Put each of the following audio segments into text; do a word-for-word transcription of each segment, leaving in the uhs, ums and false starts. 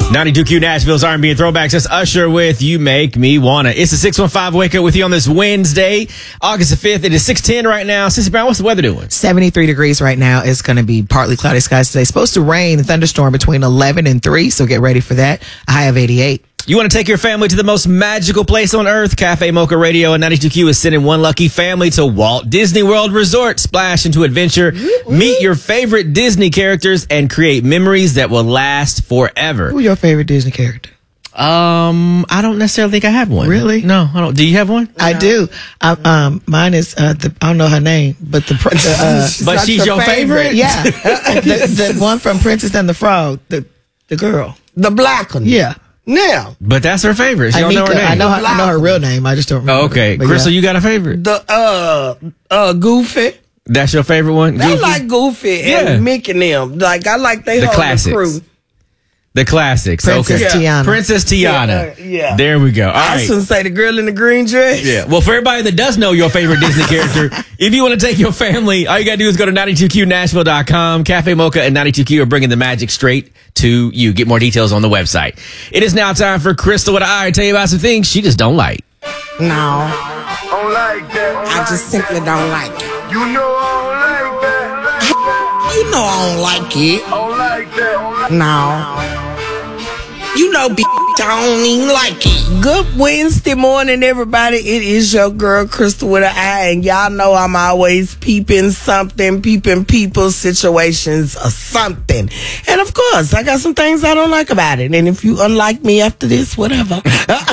ninety-two Q Nashville's R and B and Throwbacks. That's Usher with You Make Me Wanna. It's the six one five Wake Up with you on this Wednesday, August the fifth. It is six ten right now. Sissy Brown, what's the weather doing? seventy-three degrees right now. It's going to be partly cloudy skies today. Supposed to rain and thunderstorm between eleven and three, so get ready for that. A high of eighty-eight. You want to take your family to the most magical place on earth? Cafe Mocha Radio and ninety-two Q is sending one lucky family to Walt Disney World Resort. Splash into adventure, meet your favorite Disney characters, and create memories that will last forever. Who's your favorite Disney character? Um, I don't necessarily think I have one. Really? No, I don't. Do you have one? I do. I, um, mine is uh, the, I don't know her name, but the, the uh, but she's your favorite. favorite? Yeah, the, the one from Princess and the Frog, the the girl, the black one. Yeah. Now, but that's her favorite. She don't know her name. I know her, I know her real name. I just don't remember. Oh, okay, Crystal, yeah. You got a favorite? The uh uh Goofy. That's your favorite one? I like Goofy and yeah. Mickey and them. Like I like they the whole classics. crew. The classics. Princess okay. Tiana. Princess Tiana. Yeah, yeah. There we go. All I right. shouldn't say the girl in the green dress. Yeah. Well, for everybody that does know your favorite Disney character, if you want to take your family, all you got to do is go to ninety-two Q Nashville dot com. Cafe Mocha and ninety-two Q are bringing the magic straight to you. Get more details on the website. It is now time for Crystal with an eye to tell you about some things she just don't like. No. Don't like that. I just simply don't like it. You know I don't like that. You know I don't like it. I don't like that. No. You know, b- I don't even like it. Good Wednesday morning, everybody. It is your girl, Crystal with an eye. And y'all know I'm always peeping something, peeping people, situations, or something. And of course, I got some things I don't like about it. And if you unlike me after this, whatever.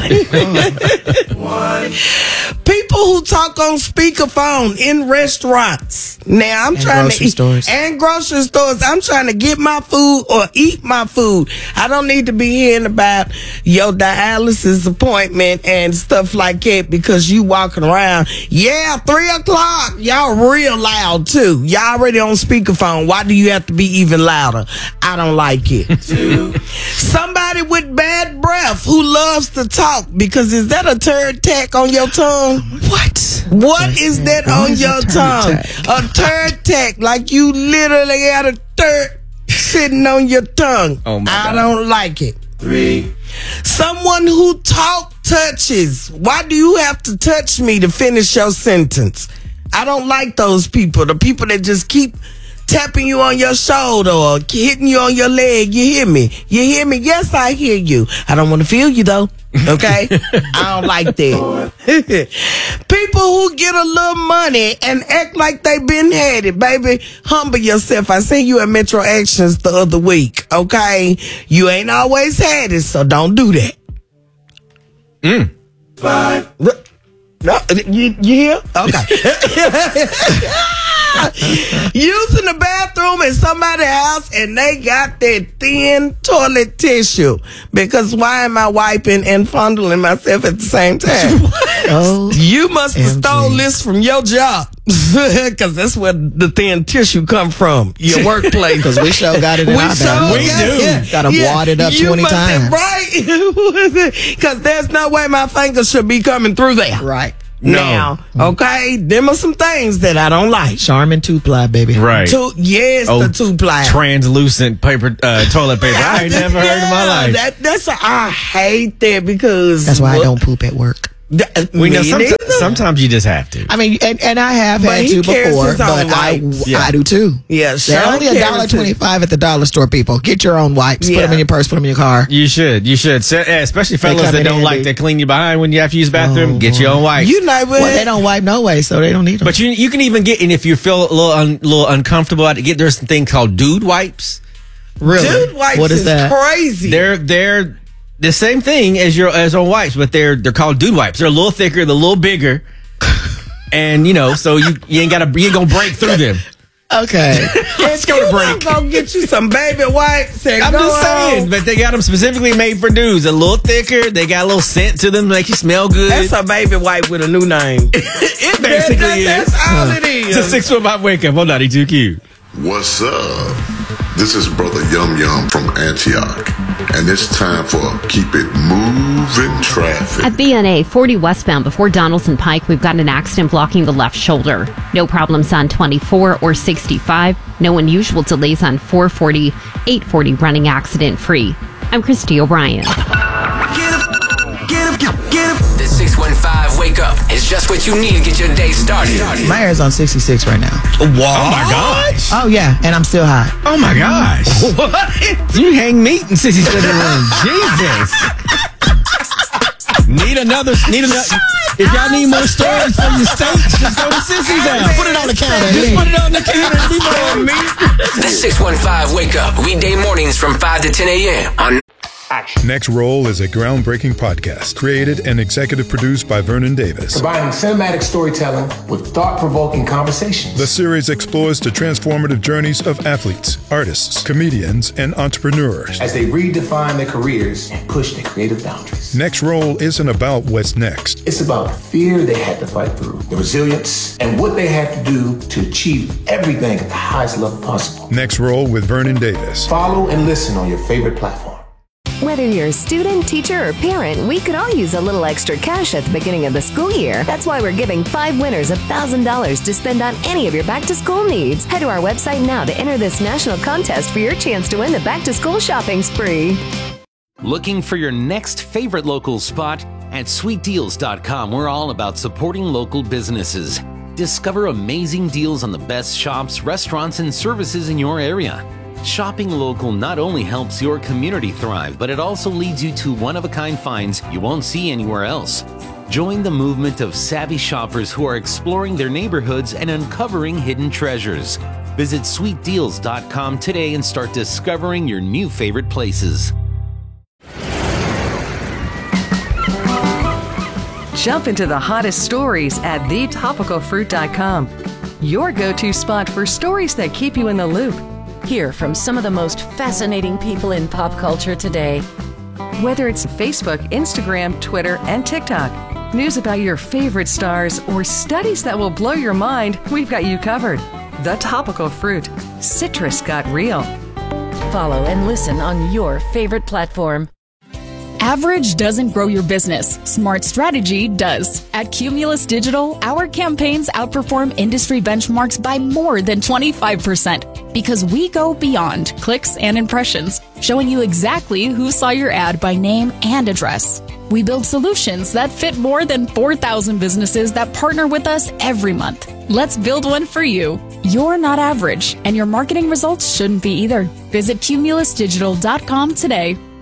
People who talk on speakerphone in restaurants. Now, I'm and trying grocery to eat. Stores. And grocery stores. I'm trying to get my food or eat my food. I don't need to be hearing about your dialysis appointment and stuff like that because you walking around. Yeah, three o'clock. Y'all real loud too. Y'all already on speakerphone. Why do you have to be even louder? I don't like it. Somebody with bad breath who loves to talk because is that a turd tack on your tongue? What? What is that What on is your a turd tongue? tack? A turd tack, like you literally got a turd sitting on your tongue. Oh my I God. don't like it. Three. Someone who talk touches. Why do you have to touch me to finish your sentence? I don't like those people. The people that just keep tapping you on your shoulder or hitting you on your leg. You hear me? You hear me? Yes, I hear you. I don't want to feel you though. Okay? I don't like that. People who get a little money and act like they been had it, baby. Humble yourself. I seen you at Metro Actions the other week. Okay? You ain't always had it, so don't do that. Mm. Five. No, you, you hear? Okay. Using the bathroom in somebody's house and they got that thin toilet tissue. Because why am I wiping and fondling myself at the same time? Oh, You must have M G. stole this from your job. Because that's where the thin tissue come from. Your workplace. because we sure got it in We our sure bathroom. We got do. it. Gotta wad it up You twenty must have- times. right? Because there's no way my fingers should be coming through there. Right. Now, okay, them are some things that I don't like. Charmin two ply, baby. Right. Two, yes, Oh, the two ply. Translucent paper, uh, toilet paper. I ain't never heard in my Yeah, life. That, that's a, I hate that because That's why I don't poop at work. Th- we know me sometimes, neither. sometimes you just have to. I mean, and, and I have But had he to carries before, his own but I, wipes. Yeah. I do too. Yeah, They're Sean only a carries dollar his- twenty-five at the dollar store. People, get your own wipes. Put Yeah. them in your purse. Put them in your car. You should. You should. Se- yeah, especially fellas come that in don't like handy. to clean you behind when you have to use the bathroom. Oh, get your own wipes. You know what? Well, they don't wipe no way, so they don't need them. But you you can even get, and if you feel a little un, little uncomfortable, about it, get there's a thing called dude wipes. really, Dude wipes what is, is that? crazy. They're they're the same thing as your as on wipes, but they're they're called dude wipes. They're a little thicker, they're a little bigger, and you know, so you you ain't gotta you ain't gonna break through them. Okay. Let's go to break. Go get you some baby wipes. And I'm go just saying, on. but they got them specifically made for dudes. A little thicker, they got a little scent to them, make you smell good. That's a baby wipe with a new name. it basically That- is. That's all it is. It's a six foot five wake up on ninety-two Q. What's up? This is Brother Yum Yum from Antioch, and it's time for Keep It Moving Traffic. At B N A forty westbound before Donaldson Pike, we've got an accident blocking the left shoulder. No problems on twenty-four or sixty-five. No unusual delays on four forty, eight forty running accident free. I'm Christy O'Brien. Get up, get up, get up. The six one five Wake Up is just what you need to get your day started. My hair is on sixty-six right now. What? Oh my gosh. Oh, yeah. And I'm still hot. Oh my gosh. What? You hang meat in sixty-seven room. Jesus. Need another, need another. If y'all need more stories from your states, just go to Sissy's house. Put it on the counter. Just put it on the counter and be more meat. The six one five Wake Up, weekday mornings from five to ten a.m. on Next Roll is a groundbreaking podcast created and executive produced by Vernon Davis. Combining cinematic storytelling with thought-provoking conversations. The series explores the transformative journeys of athletes, artists, comedians, and entrepreneurs as they redefine their careers and push their creative boundaries. Next Roll isn't about what's next. It's about the fear they had to fight through, the resilience, and what they had to do to achieve everything at the highest level possible. Next Roll with Vernon Davis. Follow and listen on your favorite platform. Whether you're a student, teacher, or parent, we could all use a little extra cash at the beginning of the school year. That's why we're giving five winners one thousand dollars to spend on any of your back-to-school needs. Head to our website now to enter this national contest for your chance to win the back-to-school shopping spree. Looking for your next favorite local spot? At sweet deals dot com, we're all about supporting local businesses. Discover amazing deals on the best shops, restaurants, and services in your area. Shopping local not only helps your community thrive, but it also leads you to one-of-a-kind finds you won't see anywhere else. Join the movement of savvy shoppers who are exploring their neighborhoods and uncovering hidden treasures. Visit sweet deals dot com today and start discovering your new favorite places. Jump into the hottest stories at the topical fruit dot com. Your go-to spot for stories that keep you in the loop. Hear from some of the most fascinating people in pop culture today. Whether it's Facebook, Instagram, Twitter, and TikTok, news about your favorite stars, or studies that will blow your mind, we've got you covered. The Topical Fruit. Citrus got real. Follow and listen on your favorite platform. Average doesn't grow your business. Smart strategy does. At Cumulus Digital, our campaigns outperform industry benchmarks by more than twenty-five percent because we go beyond clicks and impressions, showing you exactly who saw your ad by name and address. We build solutions that fit more than four thousand businesses that partner with us every month. Let's build one for you. You're not average, and your marketing results shouldn't be either. Visit Cumulus Digital dot com today.